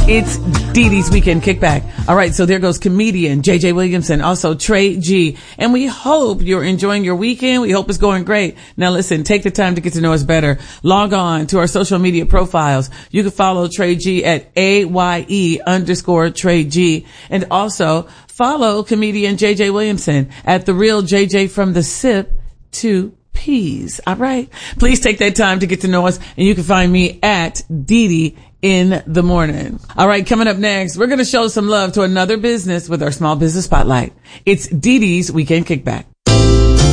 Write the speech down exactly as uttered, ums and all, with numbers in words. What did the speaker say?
It's Dee Dee's Weekend Kickback. All right, so there goes comedian J J Williamson, also Trey G. And we hope you're enjoying your weekend. We hope it's going great. Now listen, take the time to get to know us better. Log on to our social media profiles. You can follow Trey G at A Y E underscore Trey G. And also follow comedian J J Williamson at The Real J J from the Sip to Peas. All right. Please take that time to get to know us. And you can find me at Dee Dee in the morning. All right, coming up next, we're going to show some love to another business with our small business spotlight. It's Dee Dee's Weekend Kickback.